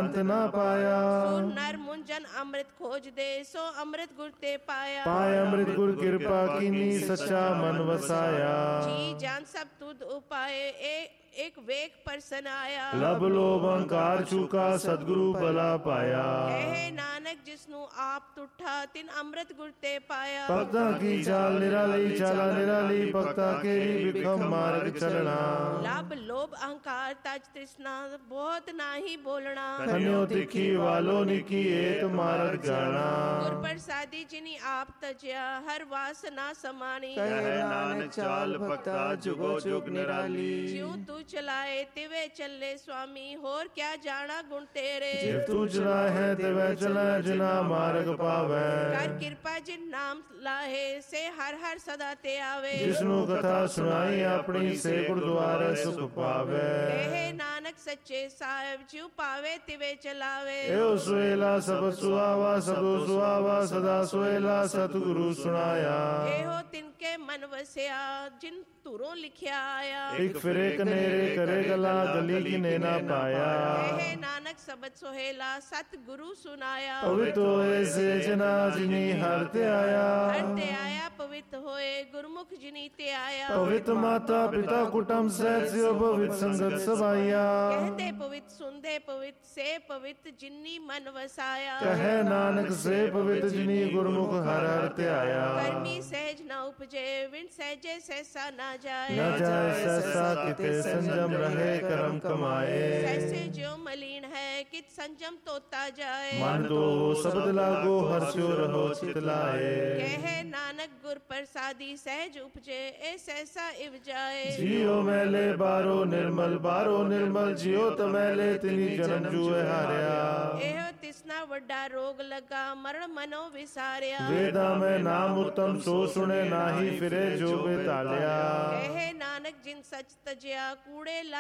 ਅੰਤ ਨਾ ਪਾਇਆ। ਸੁਰ ਨਰ ਮੁੰਜਨ ਅੰਮ੍ਰਿਤ ਖੋਜਦੇ, ਸੋ ਅੰਮ੍ਰਿਤ ਗੁਰ ਤੇ ਪਾਇਆ। ਪਾਏ ਅੰਮ੍ਰਿਤ ਗੁਰ ਕਿਰਪਾ ਕੀਨੀ, ਸੱਚਾ ਮਨ ਵਸਾਇਆ। ਜੀ ਜਾਨ ਸਭ ਤੁਧ ਉਪਾਏ, एक वेग परसन आया। लभ लोभ अहंकार चूका, सतगुरु भला पाया। कहे नानक जिसनु आप तुठा, तिन अमृत गुर ते पाया। भक्ता की चाल निराली, चाला निराली, भक्ता के विक्रम मार्ग चलना। लभ लोभ अहंकार तज तृष्णा, बहुत नाही बोलना। खन्यो तिखी वालो निकी, एक मार्ग जाना। गुर प्रसादी जिनी आप तजया, हर वासना समानी। कहे नानक चाल भक्ता, जुगो जुग निराली। ज्यों तू चलाए तिवे चले स्वामी, होर क्या जाना गुण तेरे। जिव तू चला है तिवे चला, जिना मार्ग पावे। कर कृपा जिन नाम लाहे, से हर हर सदा ते आवे। जिसनु कथा सुनाई अपनी, से गुरुद्वारे सुख पावे। कहे नानक सच्चे साहिब, ज्यों पावे तिवे चलावे। एओ सुहेला सब सुहावा, सबो सुहावा, सदा सुहेला सतगुरु सुनाया। एहो तिनके मन वसिया, जिन तुरों लिखिया आया। एक फिरे कनेरे करे गला, गली की नैना पाया। कहे नानक सबद सोहेला, सत गुरु सुनाया। पवित्र होए से जना, जिनी हरते आया। हरते आया पवित्र होए, गुरमुख जिनी ते आया। पवित्र माता पिता कुटुंब सहित, सियो पवित्र संगत सभाइया। कहते पवित्र सुनते पवित्र, से पवित्र जिन्नी मन वसाया। कहे नानक से पवित्र, जिनी गुरमुख हर हरते आया। कर्मी सहज न उपजे, विण सहजे सहसा न जाए। न जाए सहसा किते, संजम रहे कर्म कमाए। सहसे जो मलिन है, कित संजम तोता जाए। मन तो शब्द लागो, हर्षो रहो चितलाए। कहे नानक गुर प्रसादी, सहज उपजे, ए सहसा इव जाए। जियो मैले बारो निर्मल, बारो निर्मल, जियो तमैले, तिनी जन्म जुए हारिया। एहो तिसना वड्डा रोग लगा, मरण मनो विसारिया। वेदा में नाम उत्तम, सो सुने नाही फिरे जो बेतालिया। कहे नानक जिन सच तजिया, कूड़े